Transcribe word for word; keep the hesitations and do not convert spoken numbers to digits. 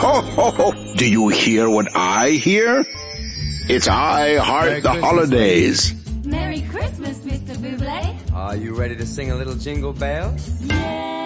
ho, ho, ho. Do you hear what I hear? It's I Heart Merry the Christmas, Holidays. Merry Christmas, Mister Buble. Are you ready to sing a little jingle bells? Yeah.